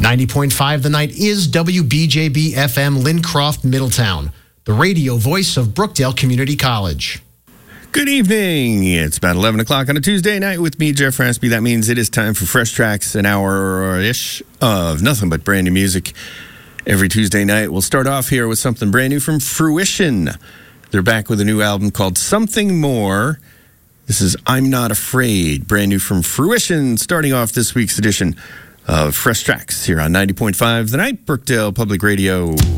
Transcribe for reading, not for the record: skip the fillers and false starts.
90.5 The Night is WBJB FM Lincroft, Middletown, the radio voice of Brookdale Community College. Good evening. It's about 11 o'clock on a Tuesday night with me, Jeff Raspy. That means it is time for Fresh Tracks, an hour-ish of nothing but brand new music. Every Tuesday night, we'll start off here with something brand new from Fruition. They're back with a new album called Something More. This is I'm Not Afraid, brand new from Fruition, starting off this week's edition of Fresh Tracks here on 90.5 The Night, Brookdale Public Radio.